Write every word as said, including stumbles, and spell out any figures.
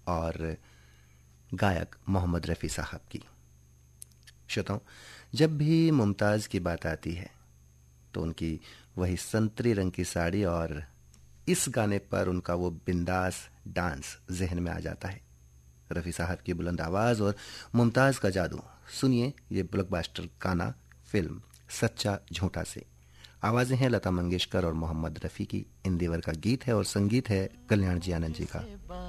और गायक मोहम्मद रफ़ी साहब की। श्रोताओं, जब भी मुमताज़ की बात आती है तो उनकी वही संतरी रंग की साड़ी और इस गाने पर उनका वो बिंदास डांस जहन में आ जाता है। रफ़ी साहब की बुलंद आवाज़ और मुमताज़ का जादू। सुनिए ये ब्लॉकबस्टर गाना फिल्म सच्चा झूठा से। आवाज़ें हैं लता मंगेशकर और मोहम्मद रफ़ी की। इन देवर का गीत है और संगीत है कल्याण जी आनंद जी का।